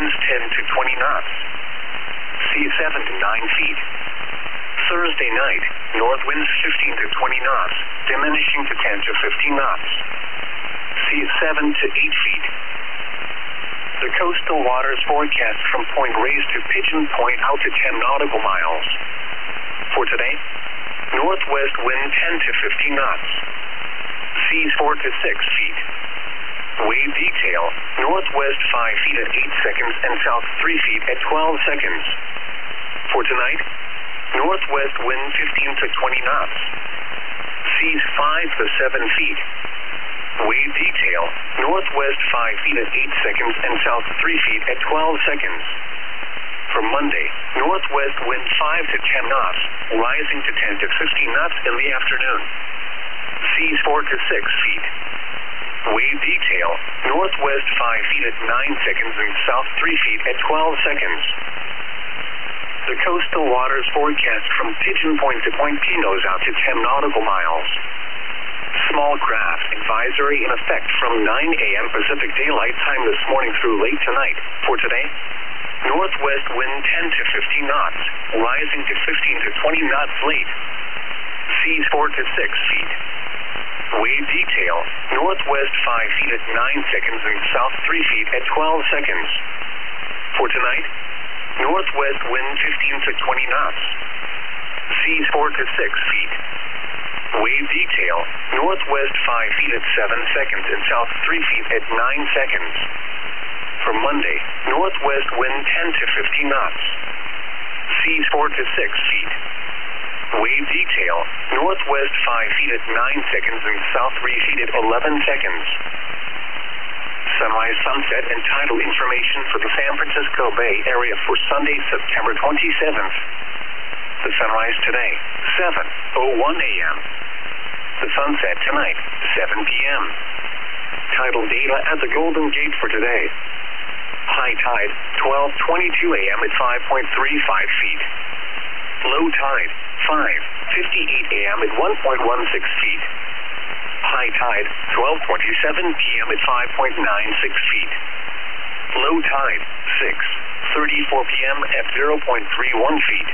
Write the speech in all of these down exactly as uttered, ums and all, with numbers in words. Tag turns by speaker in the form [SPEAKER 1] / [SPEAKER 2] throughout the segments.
[SPEAKER 1] winds ten to twenty knots. Seas seven to nine feet. Thursday night, north winds fifteen to twenty knots, diminishing to ten to fifteen knots. Seas seven to eight feet. The coastal waters forecast from Point Reyes to Pigeon Point out to ten nautical miles. For today, northwest wind ten to fifteen knots. Seas four to six feet. Wave detail, northwest five feet at eight seconds and south three feet at twelve seconds. For tonight, northwest wind fifteen to twenty knots. Seas five to seven feet. Wave detail, northwest five feet at eight seconds and south three feet at twelve seconds. For Monday, northwest wind five to ten knots, rising to ten to fifteen knots in the afternoon. Seas four to six feet. Wave detail, northwest five feet at nine seconds and south three feet at twelve seconds. The coastal waters forecast from Pigeon Point to Point Pinos out to ten nautical miles. Small craft advisory in effect from nine a m Pacific Daylight Time this morning through late tonight. For today, northwest wind ten to fifteen knots, rising to fifteen to twenty knots late. Seas four to six feet. Wave detail, northwest five feet at nine seconds and south three feet at twelve seconds. For tonight, northwest wind fifteen to twenty knots. Seas four to six feet. Wave detail, northwest five feet at seven seconds and south three feet at nine seconds. For Monday, northwest wind ten to fifteen knots. Seas four to six feet. Wave detail, northwest five feet at nine seconds and south three feet at eleven seconds. Sunrise, sunset, and tidal information for the San Francisco Bay Area for Sunday, September twenty-seventh. The sunrise today, seven oh one a m The sunset tonight, seven p m Tidal data at the Golden Gate for today. High tide, twelve twenty-two a m at five point three five feet. Low tide, five fifty-eight a m at one point one six feet. High tide, twelve twenty-seven p m at five point nine six feet. Low tide, six thirty-four p m at zero point three one feet.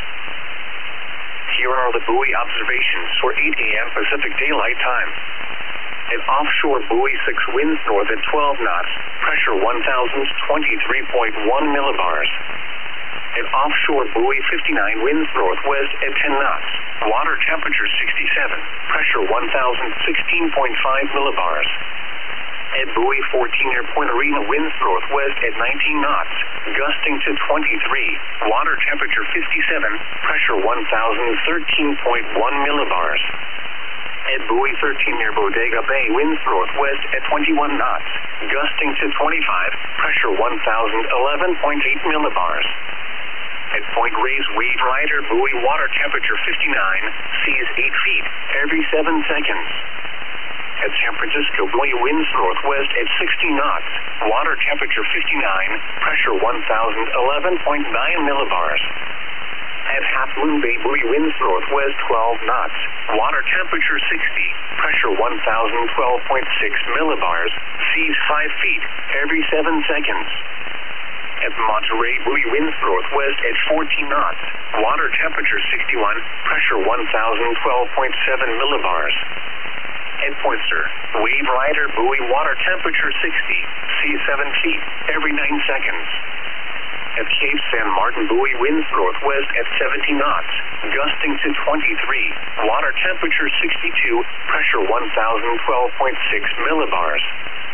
[SPEAKER 1] Here are the buoy observations for eight a m Pacific Daylight Time. An offshore buoy six winds north at twelve knots, pressure one thousand twenty-three point one millibars. An offshore buoy fifty-nine winds northwest at ten knots, water temperature sixty-seven, pressure one thousand sixteen point five millibars. At buoy fourteen near Point Arena winds northwest at nineteen knots, gusting to twenty-three, water temperature fifty-seven, pressure one thousand thirteen point one millibars. At buoy thirteen near Bodega Bay winds northwest at twenty-one knots, gusting to twenty-five, pressure one thousand eleven point eight millibars. At Point Reyes Wave Rider buoy water temperature fifty-nine, seas eight feet every seven seconds. At San Francisco buoy winds northwest at sixty knots, water temperature fifty-nine, pressure one thousand eleven point nine millibars. At Half Moon Bay buoy winds northwest twelve knots, water temperature sixty, pressure one thousand twelve point six millibars, seas five feet every seven seconds. At Monterey buoy winds northwest at fourteen knots, water temperature sixty-one, pressure one thousand twelve point seven millibars. At Pointer, Wave Rider buoy water temperature sixty, seas seven feet every nine seconds. At Cape San Martin buoy winds northwest at seventy knots, gusting to twenty-three, water temperature sixty-two, pressure one thousand twelve point six millibars.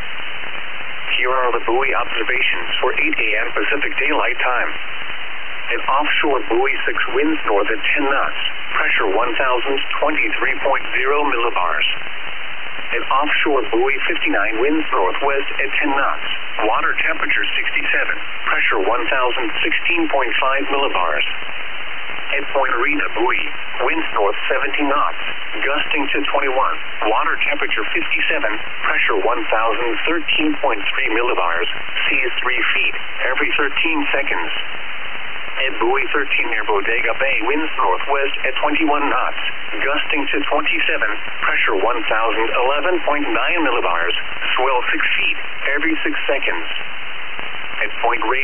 [SPEAKER 1] Here are the buoy observations for eight a m Pacific Daylight Time. An offshore buoy six winds north at ten knots, pressure one thousand twenty-three point zero millibars. An offshore buoy fifty-nine winds northwest at ten knots, water temperature sixty-seven, pressure one thousand sixteen point five millibars. At Point Arena buoy, winds north seventy knots, gusting to twenty-one, water temperature fifty-seven, pressure one thousand thirteen point three millibars, seas three feet every thirteen seconds. At buoy thirteen near Bodega Bay, winds northwest at twenty-one knots, gusting to twenty-seven, pressure one thousand eleven point nine millibars, swell six feet every six seconds. At Point Reyes